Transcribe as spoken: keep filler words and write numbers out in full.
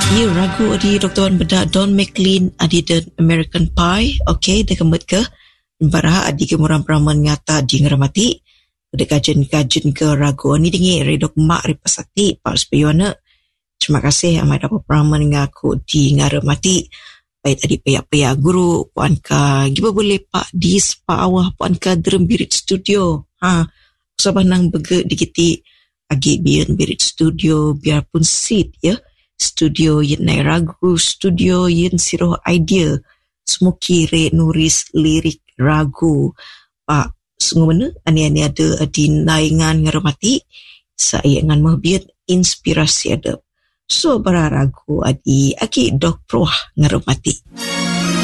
Ya, ragu adi Doktor Wan Bedak Don McLean adi dan American Pie. Okey, dia kembali ke Barah adi kemuran peraman ngata di ngeramati. Ada kajian-kajian ke ragu ni dengi redok mak ripasati pas peyona. Terima kasih amat dapat peraman ngaku di ngeramati. Baik tadi pihak-pihak guru puan ka giba boleh pak di spa awah puan ka derem birit studio. Ha, sabah nang bege dikiti agi bian birit studio biarpun seat ya. Studio yin nai ragu, studio yin siroh idea. Semua kira nulis lirik ragu. Pak, sungguh mana? Ani-ani ada di naingan ngeremati. Saya ngan mahbiat inspirasi ada. So, bara ragu adi, aki dok proh ngeremati.